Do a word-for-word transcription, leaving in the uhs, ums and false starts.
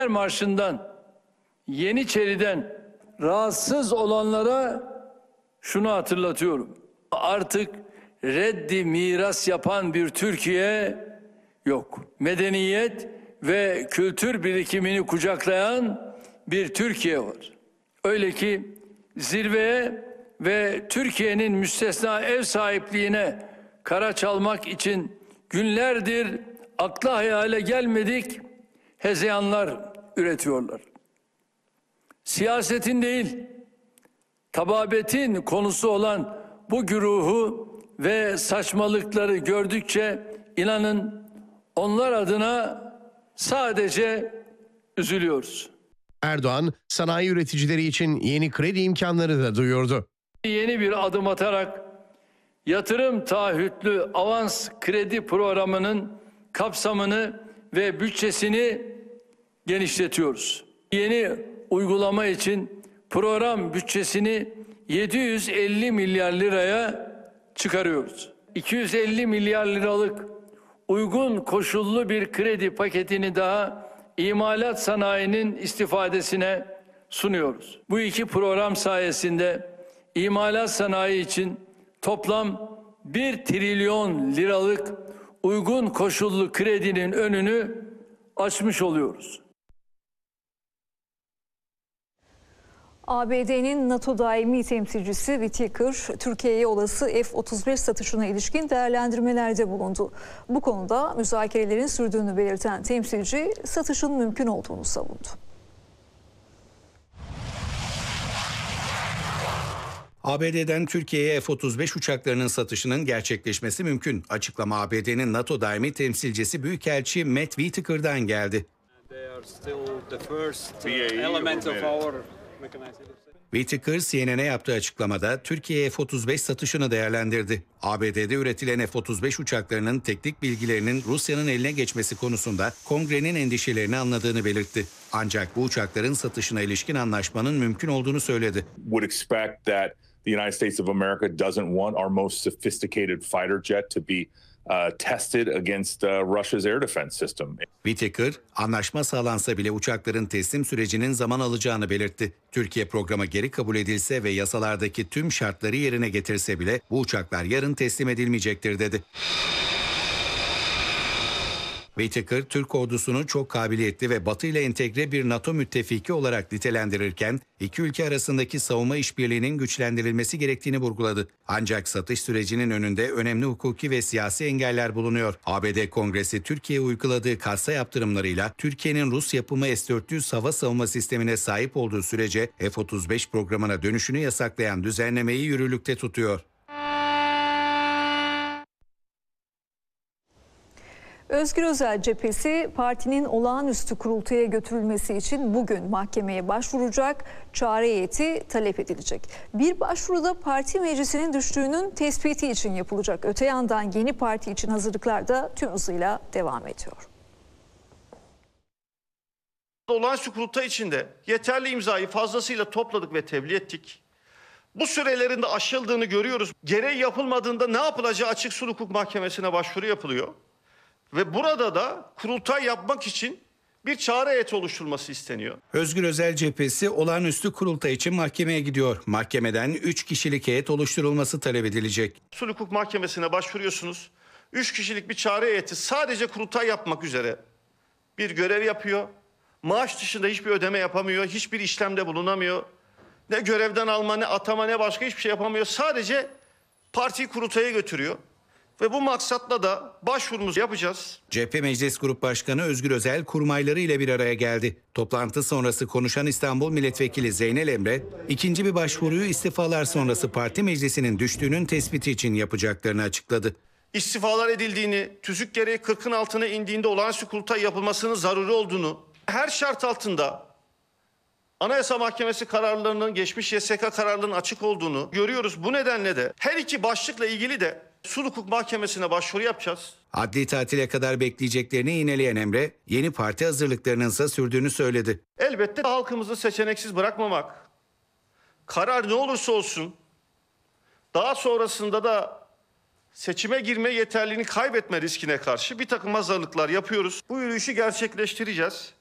Marşı'ndan, Yeniçeri'den rahatsız olanlara şunu hatırlatıyorum. Artık reddi miras yapan bir Türkiye yok. Medeniyet ve kültür birikimini kucaklayan bir Türkiye var. Öyle ki zirveye ve Türkiye'nin müstesna ev sahipliğine kara çalmak için günlerdir akla hayale gelmedik hezeyanlar üretiyorlar. Siyasetin değil, tababetin konusu olan bu güruhu ve saçmalıkları gördükçe inanın onlar adına sadece üzülüyoruz. Erdoğan, sanayi üreticileri için yeni kredi imkanları da duyurdu. Yeni bir adım atarak yatırım taahhütlü avans kredi programının kapsamını ve bütçesini genişletiyoruz. Yeni uygulama için program bütçesini yedi yüz elli milyar liraya çıkarıyoruz. iki yüz elli milyar liralık uygun koşullu bir kredi paketini daha imalat sanayinin istifadesine sunuyoruz. Bu iki program sayesinde imalat sanayi için toplam bir trilyon liralık uygun koşullu kredinin önünü açmış oluyoruz. A B D'nin NATO daimi temsilcisi Whitaker, Türkiye'ye olası F otuz beş satışına ilişkin değerlendirmelerde bulundu. Bu konuda müzakerelerin sürdüğünü belirten temsilci, satışın mümkün olduğunu savundu. A B D'den Türkiye'ye F otuz beş uçaklarının satışının gerçekleşmesi mümkün. Açıklama A B D'nin NATO daimi temsilcisi Büyükelçi Matt Whitaker'dan geldi. Whitaker C N N'e yaptığı açıklamada Türkiye'ye F otuz beş satışını değerlendirdi. A B D'de üretilen F otuz beş uçaklarının teknik bilgilerinin Rusya'nın eline geçmesi konusunda Kongre'nin endişelerini anladığını belirtti. Ancak bu uçakların satışına ilişkin anlaşmanın mümkün olduğunu söyledi. Would expect that the United States of America doesn't want our most sophisticated fighter jet to be Uh, tested against uh, Russia's air defense system. Whitaker, anlaşma sağlansa bile uçakların teslim sürecinin zaman alacağını belirtti. Türkiye programı geri kabul edilse ve yasalardaki tüm şartları yerine getirse bile bu uçaklar yarın teslim edilmeyecektir dedi. Whitaker, Türk ordusunu çok kabiliyetli ve Batı ile entegre bir NATO müttefiki olarak nitelendirirken, iki ülke arasındaki savunma işbirliğinin güçlendirilmesi gerektiğini vurguladı. Ancak satış sürecinin önünde önemli hukuki ve siyasi engeller bulunuyor. A B D Kongresi, Türkiye'ye uyguladığı kasa yaptırımlarıyla Türkiye'nin Rus yapımı S dört yüz hava savunma sistemine sahip olduğu sürece F otuz beş programına dönüşünü yasaklayan düzenlemeyi yürürlükte tutuyor. Özgür Özel cephesi partinin olağanüstü kurultaya götürülmesi için bugün mahkemeye başvuracak, çağrı heyeti talep edilecek. Bir başvuruda parti meclisinin düştüğünün tespiti için yapılacak. Öte yandan yeni parti için hazırlıklar da tüm hızıyla devam ediyor. Olağanüstü kurultay içinde yeterli imzayı fazlasıyla topladık ve tebliğ ettik. Bu sürelerin de aşıldığını görüyoruz. Gereği yapılmadığında ne yapılacağı Açık Sulh Hukuk Mahkemesi'ne başvuru yapılıyor. Ve burada da kurultay yapmak için bir çağrı heyeti oluşturulması isteniyor. Özgür Özel cephesi olağanüstü kurultay için mahkemeye gidiyor. Mahkemeden üç kişilik heyet oluşturulması talep edilecek. Sulh Hukuk Mahkemesi'ne başvuruyorsunuz. üç kişilik bir çağrı heyeti sadece kurultay yapmak üzere bir görev yapıyor. Maaş dışında hiçbir ödeme yapamıyor, hiçbir işlemde bulunamıyor. Ne görevden alma, ne atama, ne başka hiçbir şey yapamıyor. Sadece partiyi kurultaya götürüyor. Ve bu maksatla da başvurumuzu yapacağız. C H P Meclis Grup Başkanı Özgür Özel kurmayları ile bir araya geldi. Toplantı sonrası konuşan İstanbul Milletvekili Zeynel Emre, ikinci bir başvuruyu istifalar sonrası parti meclisinin düştüğünün tespiti için yapacaklarını açıkladı. İstifalar edildiğini, tüzük gereği kırkın altına indiğinde olağanüstü kurultay yapılmasının zaruri olduğunu, her şart altında Anayasa Mahkemesi kararlarının, geçmiş Y S K kararlarının açık olduğunu görüyoruz. Bu nedenle de her iki başlıkla ilgili de Sulh Hukuk Mahkemesi'ne başvuru yapacağız. Adli tatile kadar bekleyeceklerini yineleyen Emre, yeni parti hazırlıklarının ise sürdüğünü söyledi. Elbette halkımızı seçeneksiz bırakmamak, karar ne olursa olsun, daha sonrasında da seçime girme yeterliliğini kaybetme riskine karşı bir takım hazırlıklar yapıyoruz. Bu yürüyüşü gerçekleştireceğiz.